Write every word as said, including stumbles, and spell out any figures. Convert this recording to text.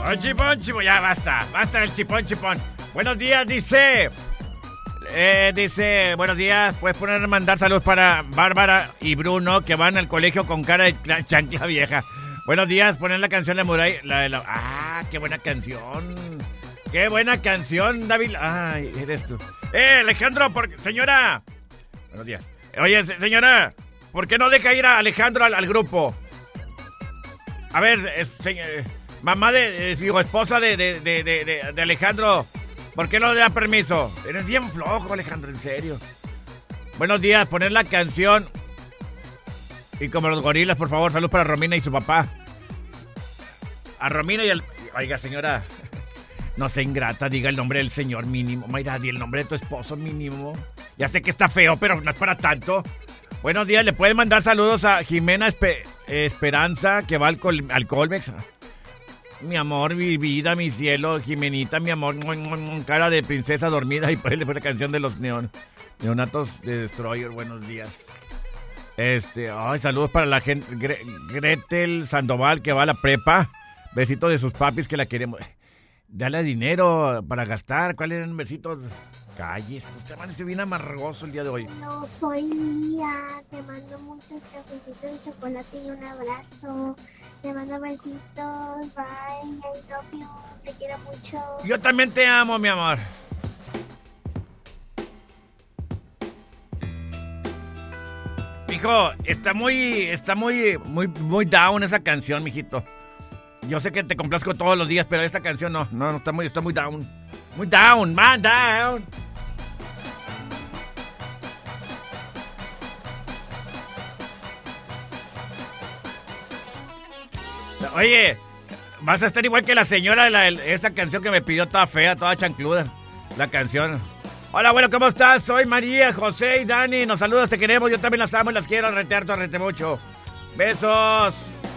Oh, chipón, chipón, ya basta, basta el chipón, chipón. Buenos días, dice. Eh, dice, buenos días, puedes poner mandar saludos para Bárbara y Bruno que van al colegio con cara de chancla vieja. Buenos días, poner la canción de Muray, la de la... Ah, qué buena canción. Qué buena canción, David. Ay, eres tú. Eh, Alejandro, por... señora. Buenos días. Oye, señora, ¿por qué no deja ir a Alejandro al, al grupo? A ver, es, se, mamá de, es, digo, esposa de, de, de, de, de Alejandro, ¿por qué no le da permiso? Eres bien flojo, Alejandro, en serio. Buenos días, poner la canción. Y como los gorilas, por favor, salud para Romina y su papá. A Romina y el... Oiga, señora, no sea ingrata, diga el nombre del señor mínimo. Mayra, di el nombre de tu esposo mínimo. Ya sé que está feo, pero no es para tanto. Buenos días, ¿le pueden mandar saludos a Jimena Espe- Esperanza, que va al, col- al Colmex? Mi amor, mi vida, mi cielo, Jimenita, mi amor, cara de princesa dormida. Y por ahí le pone la canción de los neon, neonatos de Destroyer. Buenos días. Este, ay, saludos para la gente. Gre- Gretel Sandoval, que va a la prepa. Besitos de sus papis que la queremos. Dale dinero para gastar. ¿Cuáles eran besitos? Calles. Usted amanece bien amargoso el día de hoy. No, soy Lía. Te mando muchos cafecitos de chocolate y un abrazo. Te mando besitos. Bye. I love you. Te quiero mucho. Yo también te amo, mi amor. Hijo, está muy, está muy, muy, muy down esa canción, mijito. Yo sé que te complazco todos los días, pero esta canción no, no, no está muy, está muy down. Muy down, man, down. Oye, vas a estar igual que la señora de la, esa canción que me pidió toda fea, toda chancluda. La canción. Hola, abuelo, ¿cómo estás? Soy María, José y Dani. Nos saludas, te queremos. Yo también las amo y las quiero. Rete harto, rete mucho. Besos.